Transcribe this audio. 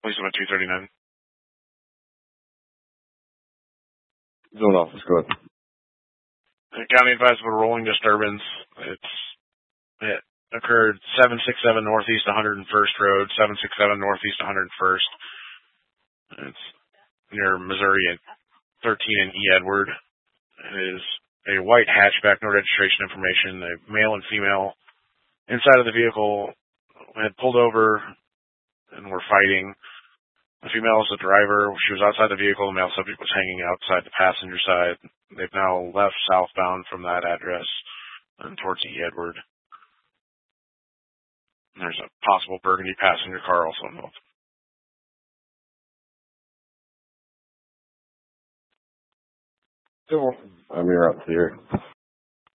Police about 239. Zone office, go ahead. The county advised of a rolling disturbance. It occurred 767 Northeast 101st Road, 767 Northeast 101st. It's near Missouri and 13 and E. Edward. It is a white hatchback, no registration information. A male and female inside of the vehicle had pulled over and were fighting. The female was the driver. She was outside the vehicle. The male subject was hanging outside the passenger side. They've now left southbound from that address and towards E. Edward. There's a possible burgundy passenger car also involved. I'm your up here.